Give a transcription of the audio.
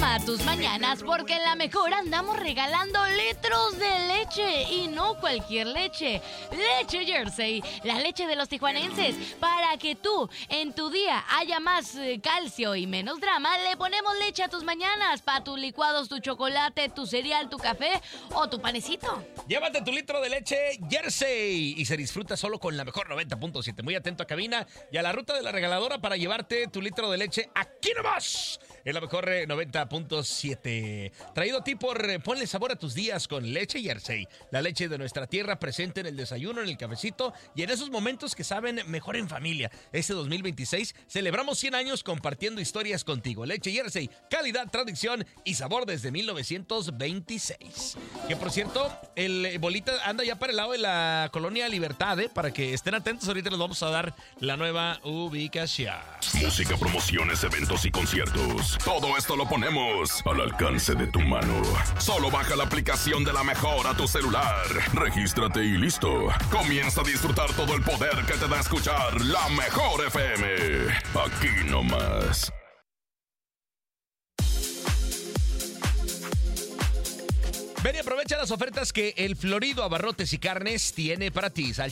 Toma tus mañanas porque en La Mejor andamos regalando litros de leche y no cualquier leche. Leche Jersey, la leche de los tijuanenses. Para que tú en tu día haya más calcio y menos drama, le ponemos leche a tus mañanas para tus licuados, tu chocolate, tu cereal, tu café o tu panecito. Llévate tu litro de leche Jersey y se disfruta solo con La Mejor 90.7. Muy atento a cabina y a la ruta de la regaladora para llevarte tu litro de leche aquí nomás. En La Mejor 90.7. Traído a ti por Ponle sabor a tus días con leche Jersey. La leche de nuestra tierra presente en el desayuno, en el cafecito y en esos momentos que saben mejor en familia. Este 2026 celebramos 100 años compartiendo historias contigo. Leche Jersey, calidad, tradición y sabor desde 1926. Que por cierto, el bolita anda ya para el lado de la Colonia Libertad, para que estén atentos. Ahorita les vamos a dar la nueva ubicación. Música, promociones, eventos y conciertos. Todo esto lo ponemos al alcance de tu mano. Solo baja la aplicación de La Mejor a tu celular. Regístrate y listo. Comienza a disfrutar todo el poder que te da escuchar La Mejor FM. Aquí nomás. Ven y aprovecha las ofertas que el Florido Abarrotes y Carnes tiene para ti.